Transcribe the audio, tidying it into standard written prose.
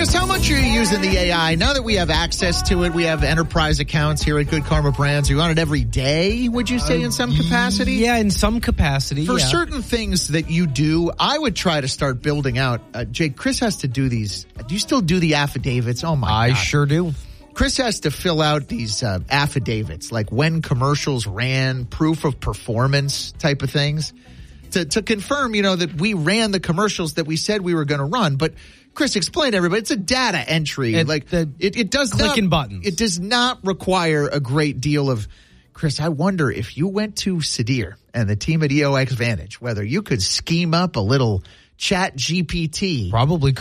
Chris, how much are you using the AI? Now that we have access to it, we have enterprise accounts here at Good Karma Brands. Are you on it every day, would you say, in some capacity? Yeah, in some capacity. For certain things that you do, I would try to start building out. Jake, Chris has to do these. Do you still do the affidavits? Oh, my God. I sure do. Chris has to fill out these affidavits, like when commercials ran, proof of performance type of things, to confirm, that we ran the commercials that we said we were going to run. But Chris, explain to everybody, it's a data entry. It does clicking buttons. It does not require a great deal of, Chris, I wonder if you went to Sadir and the team at EOX Vantage, whether you could scheme up a little Chat GPT. Probably